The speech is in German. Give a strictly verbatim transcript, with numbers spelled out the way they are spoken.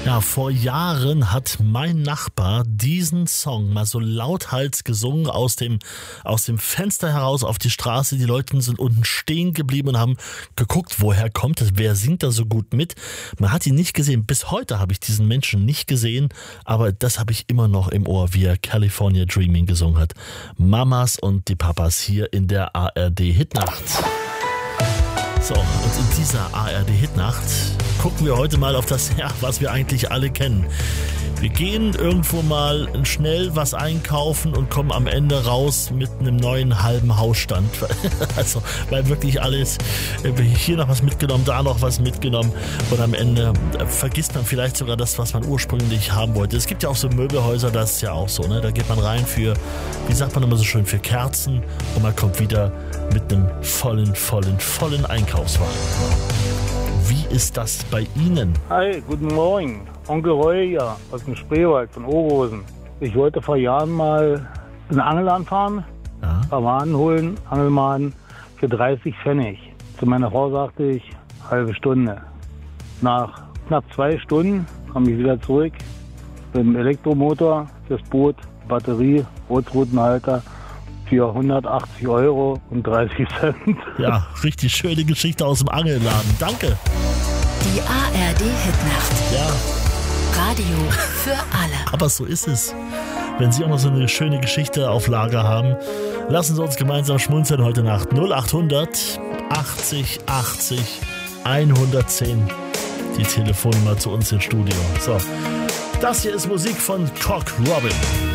Ja, vor Jahren hat mein Nachbar diesen Song mal so lauthals gesungen aus dem, aus dem Fenster heraus auf die Straße. Die Leute sind unten stehen geblieben und haben geguckt, woher kommt es, wer singt da so gut mit. Man hat ihn nicht gesehen. Bis heute habe ich diesen Menschen nicht gesehen, aber das habe ich immer noch im Ohr, wie er California Dreaming gesungen hat. Mamas und die Papas hier in der A R D-Hitnacht. So, und in dieser A R D-Hitnacht gucken wir heute mal auf das, ja, was wir eigentlich alle kennen. Wir gehen irgendwo mal schnell was einkaufen und kommen am Ende raus mit einem neuen halben Hausstand. Also, weil wirklich alles, hier noch was mitgenommen, da noch was mitgenommen und am Ende vergisst man vielleicht sogar das, was man ursprünglich haben wollte. Es gibt ja auch so Möbelhäuser, das ist ja auch so, ne? Da geht man rein für, wie sagt man immer so schön, für Kerzen und man kommt wieder mit einem vollen, vollen, vollen Einkaufswagen. Wie ist das bei Ihnen? Hi, guten Morgen. Onkel Roy hier aus dem Spreewald von Oberhausen. Ich wollte vor Jahren mal einen Angel fahren, Ja. ein paar Mahnen holen, Angelmahnen für dreißig Pfennig. Zu meiner Frau sagte ich, halbe Stunde. Nach knapp zwei Stunden kam ich wieder zurück mit dem Elektromotor fürs Boot, Batterie, Bootsroutenhalter für hundertachtzig Euro und dreißig Cent. Ja, richtig schöne Geschichte aus dem Angelladen. Danke. Die A R D-Hitnacht. Ja, Radio für alle. aber so ist es. Wenn Sie auch noch so eine schöne Geschichte auf Lager haben, lassen Sie uns gemeinsam schmunzeln heute Nacht. null achthundert achtzig achtzig hundertzehn. Die Telefonnummer zu uns ins Studio. So, das hier ist Musik von Cock Robin.